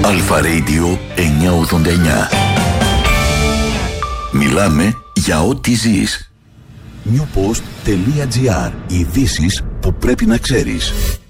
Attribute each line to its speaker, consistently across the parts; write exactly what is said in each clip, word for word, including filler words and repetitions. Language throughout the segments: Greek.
Speaker 1: Αλφα Radio εννιακόσια ογδόντα εννιά. Μιλάμε για ό,τι ζεις. newpost.gr. Ειδήσεις που πρέπει να ξέρεις.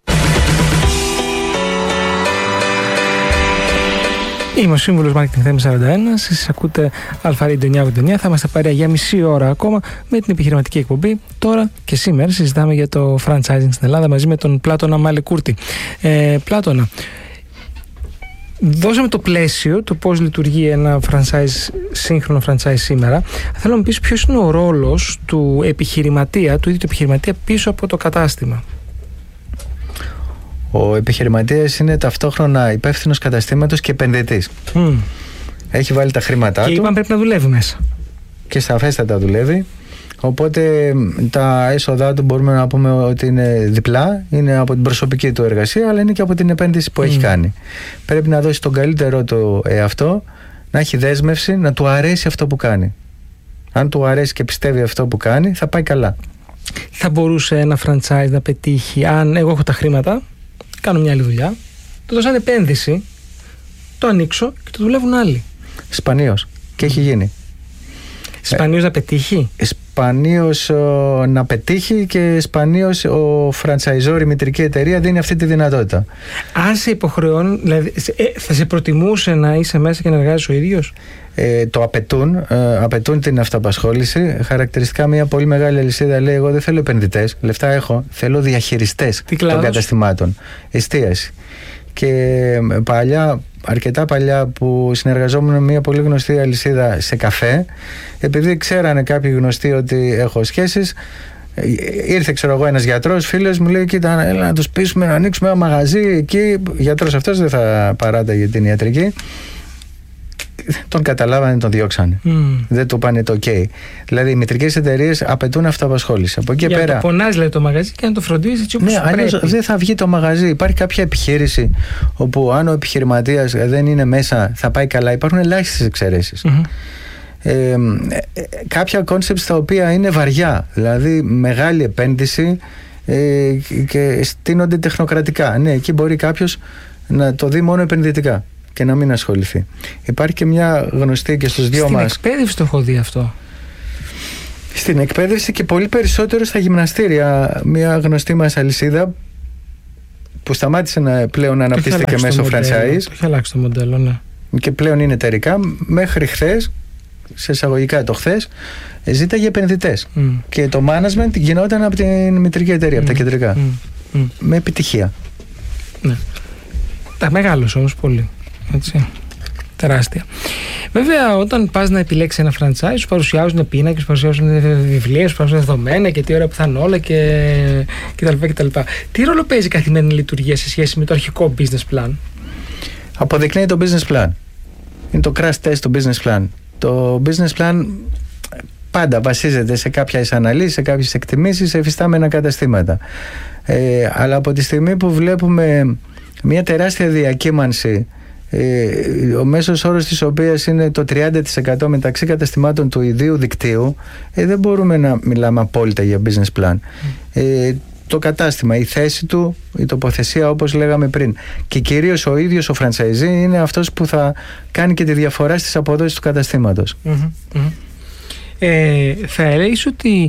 Speaker 2: Είμαι ο σύμβουλος Marketing Θέμης σαράντα ένα. Εσείς ακούτε Αλφα Radio εννιακόσια ογδόντα εννιά. Θα είμαστε παρέα για μισή ώρα ακόμα με την επιχειρηματική εκπομπή. Τώρα και σήμερα συζητάμε για το franchising στην Ελλάδα μαζί με τον Πλάτωνα Μαλεκούρτη. Ε, Πλάτωνα, δώσαμε το πλαίσιο του πώς λειτουργεί ένα franchise, σύγχρονο franchise σήμερα. Θέλω να μου πεις ποιος είναι ο ρόλος του επιχειρηματία, του ίδιου του επιχειρηματία πίσω από το κατάστημα.
Speaker 3: Ο επιχειρηματίας είναι ταυτόχρονα υπεύθυνος καταστήματος και επενδυτής. Mm. Έχει βάλει τα χρήματά
Speaker 2: και
Speaker 3: του.
Speaker 2: Και είπαμε πρέπει να δουλεύει μέσα.
Speaker 3: Και σαφέστατα δουλεύει. Οπότε τα έσοδά του μπορούμε να πούμε ότι είναι διπλά. Είναι από την προσωπική του εργασία, αλλά είναι και από την επένδυση που mm. έχει κάνει. Πρέπει να δώσει τον καλύτερό του εαυτό, να έχει δέσμευση, να του αρέσει αυτό που κάνει. Αν του αρέσει και πιστεύει αυτό που κάνει, θα πάει καλά.
Speaker 2: Θα μπορούσε ένα franchise να πετύχει αν εγώ έχω τα χρήματα, κάνω μια άλλη δουλειά, το δώσω σαν επένδυση, το ανοίξω και το δουλεύουν άλλοι.
Speaker 3: Σπανίως. Και έχει γίνει.
Speaker 2: Σπανίως ε, να πετύχει.
Speaker 3: Σπανίως ο, να πετύχει και σπανίως ο franchisor, η μητρική εταιρεία, δίνει αυτή τη δυνατότητα.
Speaker 2: Αν σε υποχρεώνει, δηλαδή ε, θα σε προτιμούσε να είσαι μέσα και να εργάζεσαι ο ίδιος.
Speaker 3: Ε, το απαιτούν, ε, απαιτούν την αυτοαπασχόληση. Χαρακτηριστικά μια πολύ μεγάλη αλυσίδα λέει: εγώ δεν θέλω επενδυτές, λεφτά έχω, θέλω διαχειριστές των καταστημάτων. Εστίαση. Και παλιά, αρκετά παλιά που συνεργαζόμουν με μια πολύ γνωστή αλυσίδα σε καφέ, επειδή ξέρανε κάποιοι γνωστοί ότι έχω σχέσεις, ήρθε ξέρω εγώ ένας γιατρός φίλος μου, λέει: κοίτα, έλα να τους πείσουμε να ανοίξουμε ένα μαγαζί εκεί. Γιατρός αυτός δεν θα παράταγε την ιατρική. Τον καταλάβανε, τον διώξανε. Mm. Δεν του πάνε το ok. Δηλαδή οι μητρικές εταιρείες απαιτούν αυτοαπασχόληση. Από εκεί
Speaker 2: για
Speaker 3: πέρα.
Speaker 2: Να το πονάς δηλαδή το μαγαζί και να το φροντίζεις έτσι όπως
Speaker 3: ναι,
Speaker 2: πρέπει.
Speaker 3: Δεν θα βγει το μαγαζί. Υπάρχει κάποια επιχείρηση όπου αν ο επιχειρηματίας δεν είναι μέσα θα πάει καλά. Υπάρχουν ελάχιστες εξαιρέσεις. Mm-hmm. Ε, κάποια κόνσεπτ τα οποία είναι βαριά. Δηλαδή μεγάλη επένδυση ε, και στείνονται τεχνοκρατικά. Ναι, εκεί μπορεί κάποιος να το δει μόνο επενδυτικά και να μην ασχοληθεί. Υπάρχει και μια γνωστή και στους δυο μας.
Speaker 2: Στην εκπαίδευση το έχω δει αυτό.
Speaker 3: Στην εκπαίδευση και πολύ περισσότερο στα γυμναστήρια. Μια γνωστή μας αλυσίδα που σταμάτησε να, πλέον να αναπτύσσεται και μέσω franchise.
Speaker 2: Το έχει αλλάξει το μοντέλο, ναι.
Speaker 3: Και πλέον είναι εταιρικά. Μέχρι χθες, σε εισαγωγικά το χθες, ζήταγε επενδυτές. Mm. Και το management γινόταν από την μητρική εταιρεία, mm. από τα κεντρικά. Mm. Mm. Με επιτυχία.
Speaker 2: Ναι. Τα μεγάλωσε όμως πολύ. Έτσι. Τεράστια. Βέβαια, όταν πας να επιλέξεις ένα franchise, σου παρουσιάζουν πίνακες, σου παρουσιάζουν βιβλία, σου παρουσιάζουν δεδομένα και τι ώρα που θα είναι όλα και, και τα λοιπά και τα λοιπά. Τι ρόλο παίζει η καθημερινή λειτουργία σε σχέση με το αρχικό business plan?
Speaker 3: Αποδεικνύει το business plan. Είναι το crash test του business plan. Το business plan πάντα βασίζεται σε κάποιες αναλύσεις, σε κάποιες εκτιμήσεις, σε εφιστάμενα καταστήματα. Ε, αλλά από τη στιγμή που βλέπουμε μια τεράστια διακύμανση, ε, ο μέσος όρος της οποίας είναι το τριάντα τοις εκατό μεταξύ καταστημάτων του ιδίου δικτύου, ε, δεν μπορούμε να μιλάμε απόλυτα για business plan. Ε, το κατάστημα, η θέση του, η τοποθεσία όπως λέγαμε πριν, και κυρίως ο ίδιος ο franchisee είναι αυτός που θα κάνει και τη διαφορά στις αποδόσεις του καταστήματος.
Speaker 2: Mm-hmm, mm-hmm. Ε, θα έλεγες ότι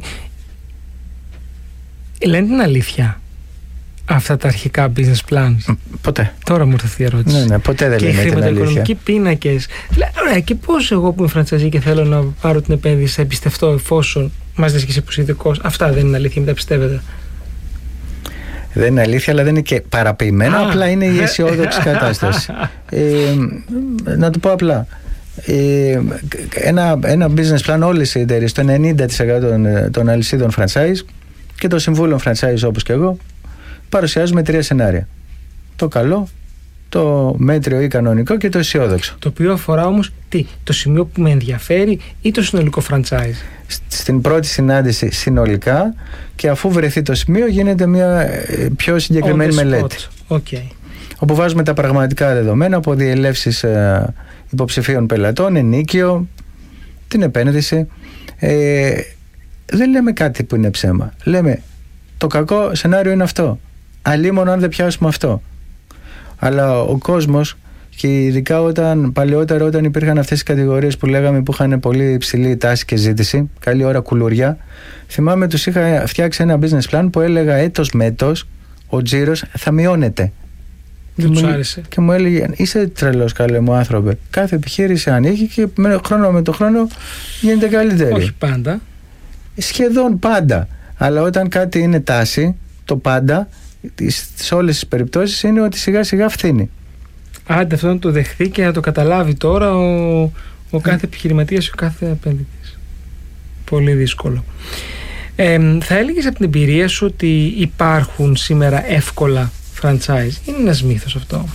Speaker 2: λένε την αλήθεια αυτά τα αρχικά business plans?
Speaker 3: Ποτέ.
Speaker 2: Τώρα μου ήρθε αυτή η ερώτηση.
Speaker 3: Ναι, ναι, ποτέ δεν λένε την αλήθεια. Και οι χρηματοοικονομικοί πίνακες.
Speaker 2: Ωραία, και πώς εγώ που είμαι franchisee και θέλω να πάρω την επένδυση θα εμπιστευτώ εφόσον μας λες και εσύ που είσαι ειδικός? Αυτά δεν είναι αλήθεια, μην τα πιστεύετε?
Speaker 3: Δεν είναι αλήθεια, αλλά δεν είναι και παραποιημένα. Α, απλά είναι η αισιόδοξη κατάσταση. Ε, να το πω απλά. Ε, ένα, ένα business plan, όλες οι εταιρείες, το ενενήντα τοις εκατό των, των αλυσίδων franchise και των συμβούλων franchise όπως και εγώ, παρουσιάζουμε τρία σενάρια. Το καλό, το μέτριο ή κανονικό και το αισιόδοξο.
Speaker 2: Το οποίο αφορά όμως τι, το σημείο που με ενδιαφέρει ή το συνολικό franchise?
Speaker 3: Στην πρώτη συνάντηση συνολικά, και αφού βρεθεί το σημείο γίνεται μια πιο συγκεκριμένη μελέτη.
Speaker 2: Okay.
Speaker 3: Όπου βάζουμε τα πραγματικά δεδομένα από διελεύσεις ε, υποψηφίων πελατών, ενίκιο, την επένδυση. Ε, δεν λέμε κάτι που είναι ψέμα. Λέμε το κακό σενάριο είναι αυτό. Αλλήμον αν δεν πιάσουμε αυτό. Αλλά ο κόσμος Και ειδικά όταν παλαιότερα, όταν υπήρχαν αυτές οι κατηγορίες που λέγαμε που είχαν πολύ υψηλή τάση και ζήτηση, καλή ώρα κουλουριά, θυμάμαι τους είχα φτιάξει ένα business plan που έλεγα έτος με έτος ο τζίρος θα μειώνεται.
Speaker 2: Δεν τους άρεσε.
Speaker 3: Και μου έλεγε, είσαι τρελός καλέ μου άνθρωπε. Κάθε επιχείρηση ανοίγει και με χρόνο με το χρόνο γίνεται καλύτερη.
Speaker 2: Όχι πάντα.
Speaker 3: Σχεδόν πάντα. Αλλά όταν κάτι είναι τάση, το πάντα, σε όλες τις περιπτώσεις είναι ότι σιγά σιγά φθήνει.
Speaker 2: Άντε αυτό να το δεχθεί και να το καταλάβει τώρα ο, ο κάθε επιχειρηματίας, ο κάθε επενδυτής. Πολύ δύσκολο. Ε, θα έλεγες από την εμπειρία σου ότι υπάρχουν σήμερα εύκολα franchise? Είναι ένας μύθος αυτό?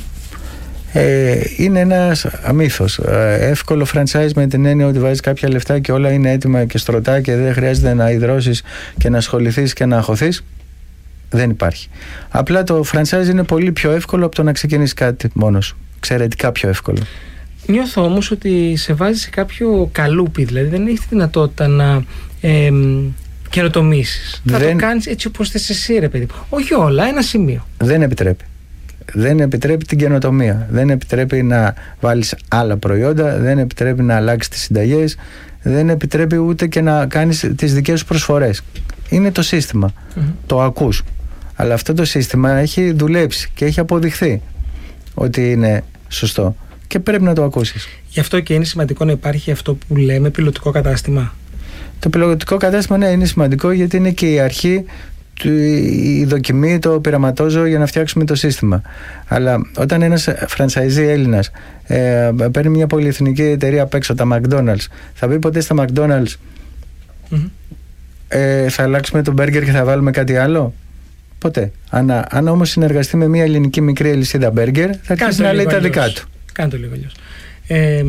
Speaker 3: Ε, είναι ένας μύθος. Ε, εύκολο franchise με την έννοια ότι βάζεις κάποια λεφτά και όλα είναι έτοιμα και στρωτά και δεν χρειάζεται να ιδρώσεις και να ασχοληθείς και να αγχωθείς. Δεν υπάρχει. Απλά το franchise είναι πολύ πιο εύκολο από το να ξεκινήσεις κάτι μόνος σου. Εξαιρετικά πιο εύκολο.
Speaker 2: Νιώθω όμως ότι σε βάζει σε κάποιο καλούπι, δηλαδή δεν έχεις τη δυνατότητα να ε, καινοτομήσεις. Δεν... Θα το κάνεις έτσι όπως θες εσύ, ρε παιδί. Όχι όλα, ένα σημείο.
Speaker 3: Δεν επιτρέπει. Δεν επιτρέπει την καινοτομία. Δεν επιτρέπει να βάλεις άλλα προϊόντα. Δεν επιτρέπει να αλλάξεις τις συνταγές. Δεν επιτρέπει ούτε και να κάνεις τις δικές σου προσφορές. Είναι το σύστημα. Mm-hmm. Το ακούς. Αλλά αυτό το σύστημα έχει δουλέψει και έχει αποδειχθεί ότι είναι σωστό. Και πρέπει να το ακούσεις.
Speaker 2: Γι' αυτό και είναι σημαντικό να υπάρχει αυτό που λέμε πιλωτικό κατάστημα.
Speaker 3: Το πιλωτικό κατάστημα, ναι, είναι σημαντικό γιατί είναι και η αρχή, η δοκιμή, το πειραματόζωο για να φτιάξουμε το σύστημα. Αλλά όταν ένας franchisee Έλληνας ε, παίρνει μια πολυεθνική εταιρεία απ' έξω, τα McDonald's, θα πει ποτέ στα McDonald's mm-hmm. ε, θα αλλάξουμε το μπέργκερ και θα βάλουμε κάτι άλλο? Ποτέ. Αν, αν όμως συνεργαστεί με μια ελληνική μικρή αλυσίδα μπέργκερ, θα αρχίσει να λέει τα δικά του.
Speaker 2: Κάνε το λίγο αλλιώς. Ε,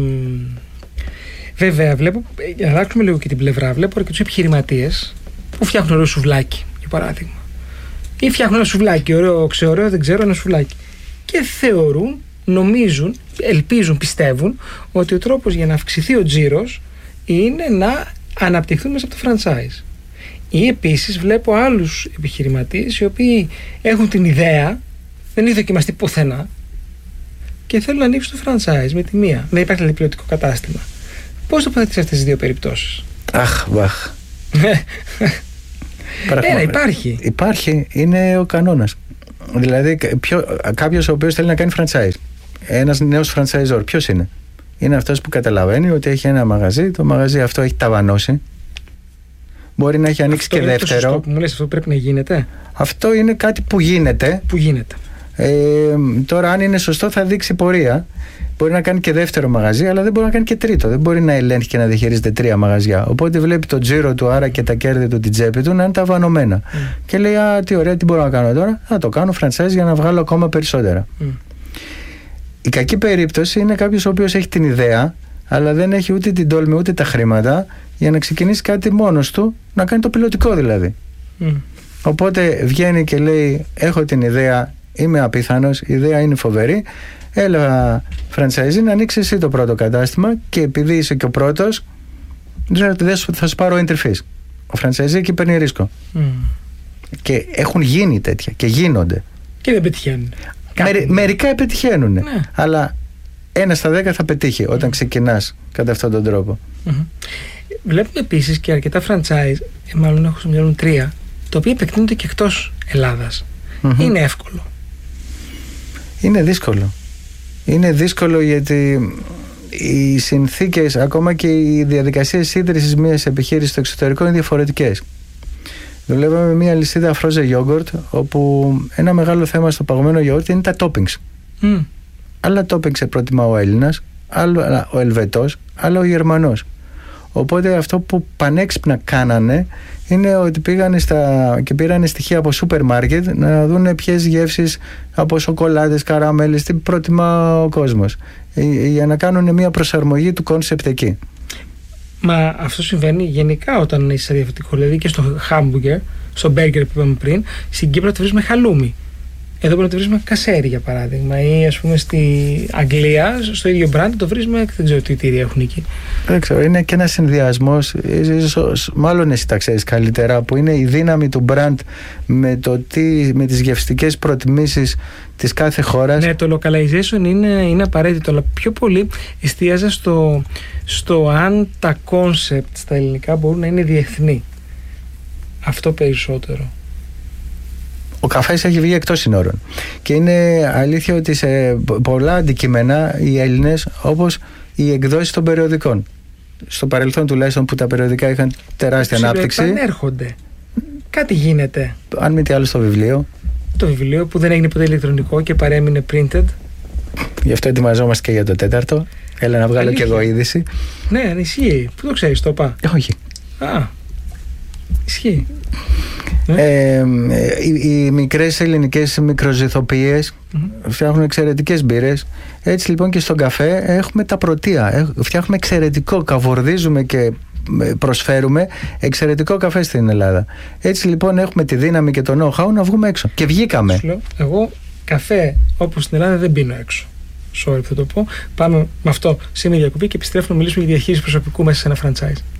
Speaker 2: βέβαια, βλέπω, για να αλλάξουμε λίγο και την πλευρά, βλέπω αρκετούς επιχειρηματίες που φτιάχνουν ωραίο σουβλάκι, για παράδειγμα. Ή φτιάχνουν ένα σουβλάκι, ωραίο, ξεωραίο, δεν ξέρω, ένα σουβλάκι. Και θεωρούν, νομίζουν, ελπίζουν, πιστεύουν ότι ο τρόπος για να αυξηθεί ο τζίρος είναι να αναπτυχθούν μέσα από το franchise. Ή επίσης βλέπω άλλους επιχειρηματίες οι οποίοι έχουν την ιδέα, δεν έχει δοκιμαστεί πουθενά και θέλουν να ανοίξουν το franchise με τη μία. Δεν υπάρχει δηλαδή πιλωτικό κατάστημα. Πώς τοποθετείς αυτές τις δύο περιπτώσεις?
Speaker 3: Αχ, βαχ.
Speaker 2: Ένα υπάρχει.
Speaker 3: Υπάρχει, είναι ο κανόνας. Δηλαδή κάποιος ο οποίος θέλει να κάνει franchise, ένας νέος franchisor, ποιος είναι? Είναι αυτός που καταλαβαίνει ότι έχει ένα μαγαζί, το μαγαζί αυτό έχει ταβανώσει. Μπορεί να έχει ανοίξει
Speaker 2: αυτό
Speaker 3: και δεύτερο.
Speaker 2: Αυτό που μου λες, αυτό πρέπει να γίνεται.
Speaker 3: Αυτό είναι κάτι που γίνεται.
Speaker 2: Που γίνεται.
Speaker 3: Ε, τώρα, αν είναι σωστό, θα δείξει πορεία. Μπορεί να κάνει και δεύτερο μαγαζί, αλλά δεν μπορεί να κάνει και τρίτο. Δεν μπορεί να ελέγχει και να διαχειρίζεται τρία μαγαζιά. Οπότε βλέπει το τζίρο του, άρα και τα κέρδη του, την τσέπη του, να είναι ταβανωμένα. Mm. Και λέει, α, τι ωραία, τι μπορώ να κάνω τώρα? Θα το κάνω franchise για να βγάλω ακόμα περισσότερα. Mm. Η κακή περίπτωση είναι κάποιος ο οποίος έχει την ιδέα, αλλά δεν έχει ούτε την τόλμη ούτε τα χρήματα για να ξεκινήσει κάτι μόνος του, να κάνει το πιλωτικό δηλαδή. Mm. Οπότε βγαίνει και λέει, έχω την ιδέα, είμαι απίθανος, η ιδέα είναι φοβερή, έλα franchisee να ανοίξει εσύ το πρώτο κατάστημα και επειδή είσαι και ο πρώτος, θα σου πάρω entry fees. Ο franchisee εκεί παίρνει ρίσκο. Mm. Και έχουν γίνει τέτοια και γίνονται.
Speaker 2: Και δεν πετυχαίνουν.
Speaker 3: Μερι, μερικά πετυχαίνουν, ναι. Αλλά ένα στα δέκα θα πετύχει όταν mm. ξεκινάς κατά αυτόν τον τρόπο.
Speaker 2: Mm-hmm. Βλέπουμε επίσης και αρκετά franchise, μάλλον έχω στο μυαλό μου τρία, τα οποία επεκτείνονται και εκτός Ελλάδας. Mm-hmm. Είναι εύκολο?
Speaker 3: Είναι δύσκολο. Είναι δύσκολο γιατί οι συνθήκες, ακόμα και οι διαδικασίες ίδρυσης μιας επιχείρησης στο εξωτερικό είναι διαφορετικές. Δουλεύαμε μια λυσίδα frozen yogurt, όπου ένα μεγάλο θέμα στο παγωμένο yogurt είναι τα toppings. Mm. Άλλα toppings προτιμά ο Έλληνας, άλλο ο Ελβετός, άλλο ο Γερμανός. Οπότε αυτό που πανέξυπνα κάνανε είναι ότι πήγανε στα, και πήρανε στοιχεία από σούπερ μάρκετ να δουν ποιες γεύσεις από σοκολάτες, καραμέλες τι προτιμά ο κόσμος, για να κάνουν μια προσαρμογή του κόνσεπτ εκεί.
Speaker 2: Μα αυτό συμβαίνει γενικά όταν είσαι διαφορετικό. Δηλαδή και στο χάμπουργκερ, στο μπέργκερ που είπαμε πριν, στην Κύπρο το βρεις με χαλούμι. Εδώ μπορεί να το βρίσουμε κασέρι για παράδειγμα, ή ας πούμε στη Αγγλία, στο ίδιο brand το βρίσουμε, δεν ξέρω τι τύρια έχουν εκεί.
Speaker 3: Δεν ξέρω, είναι και ένας συνδυασμός, μάλλον εσύ τα ξέρεις καλύτερα, που είναι η δύναμη του brand με, το τι, με τις γευστικές προτιμήσεις της κάθε χώρας.
Speaker 2: Ναι, το localization είναι, είναι απαραίτητο, αλλά πιο πολύ εστίαζα στο, στο αν τα concept στα ελληνικά μπορούν να είναι διεθνή. Αυτό περισσότερο.
Speaker 3: Ο καφές έχει βγει εκτός συνόρων και είναι αλήθεια ότι σε πολλά αντικείμενα οι Έλληνες, όπως οι εκδόσεις των περιοδικών, στο παρελθόν τουλάχιστον που τα περιοδικά είχαν τεράστια Ψηλό, ανάπτυξη,
Speaker 2: επανέρχονται. Κάτι γίνεται.
Speaker 3: Αν μη τι άλλο στο βιβλίο.
Speaker 2: Το βιβλίο που δεν έγινε ποτέ ηλεκτρονικό και παρέμεινε printed.
Speaker 3: Γι' αυτό ετοιμαζόμαστε και για το τέταρτο. Έλα να βγάλω κι εγώ είδηση.
Speaker 2: Ναι, ισχύει. Πού το ξέρεις, το είπα.
Speaker 3: Όχι.
Speaker 2: Α, ισχύει.
Speaker 3: Ε, οι, οι μικρές ελληνικές μικροζυθοποιίες mm-hmm. φτιάχνουν εξαιρετικές μπύρες. Έτσι λοιπόν και στον καφέ έχουμε τα πρωτεία. Φτιάχνουμε εξαιρετικό, καβορδίζουμε και προσφέρουμε εξαιρετικό καφέ στην Ελλάδα. Έτσι λοιπόν έχουμε τη δύναμη και το know-how να βγούμε έξω. Και βγήκαμε.
Speaker 2: Εγώ καφέ όπως στην Ελλάδα δεν πίνω έξω. Sorry που θα το πω. Πάμε με αυτό σε μια διακοπή και επιστρέφουμε να μιλήσουμε για διαχείριση προσωπικού μέσα σε ένα franchise.